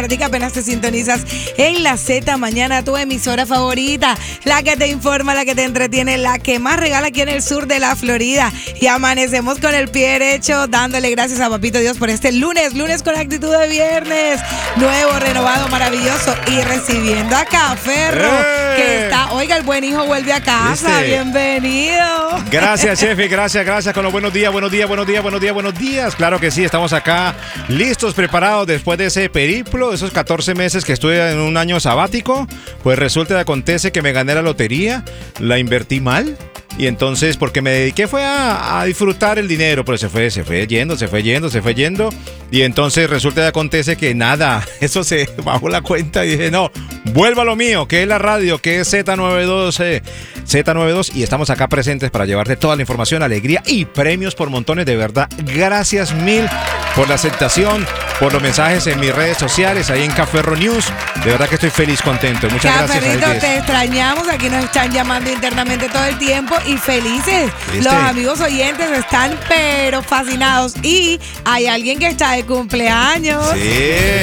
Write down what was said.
Que apenas te sintonizas en la Z Mañana, tu emisora favorita, la que te informa, la que te entretiene, la que más regala aquí en el sur de la Florida. Y amanecemos con el pie derecho, dándole gracias a Papito Dios por este lunes con actitud de viernes, nuevo, renovado, maravilloso, y recibiendo a Caferro, que está, oiga, el buen hijo vuelve a casa, bienvenido. Gracias, Chefi, gracias con los buenos días. Claro que sí, estamos acá listos, preparados después de ese periplo, esos 14 meses que estuve en un año sabático. Pues resulta y acontece que me gané la lotería, la invertí mal. Y entonces, porque me dediqué fue a disfrutar el dinero, pero se fue yendo. Y entonces resulta y acontece que nada, eso se bajó la cuenta y dije, no, vuelva a lo mío, que es la radio, que es Z92. Y estamos acá presentes para llevarte toda la información, alegría y premios por montones, de verdad. Gracias mil por la aceptación, por los mensajes en mis redes sociales, ahí en Caferro News. De verdad que estoy feliz, contento. Muchas gracias. Caferrito, te extrañamos. Aquí nos están llamando internamente todo el tiempo y felices. ¿Viste? Los amigos oyentes están pero fascinados. Y hay alguien que está de cumpleaños. Sí.